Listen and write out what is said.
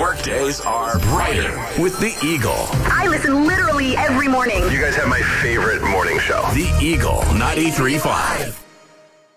Workdays are brighter with the Eagle. I listen literally every morning. You guys have my favorite morning show. The Eagle 93.5.